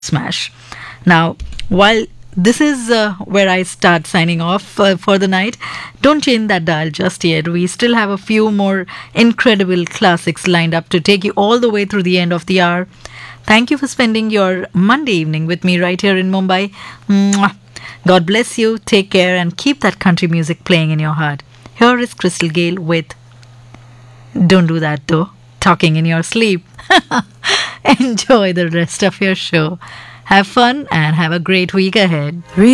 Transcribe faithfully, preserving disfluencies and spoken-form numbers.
smash. Now, while this is uh, where I start signing off uh, for the night, don't change that dial just yet. We still have a few more incredible classics lined up to take you all the way through the end of the hour. Thank you for spending your Monday evening with me right here in Mumbai. Mwah. God bless you, take care, and keep that country music playing in your heart. Here is Crystal Gale with Don't Do That Though, talking in your sleep. Enjoy the rest of your show. Have fun and have a great week ahead.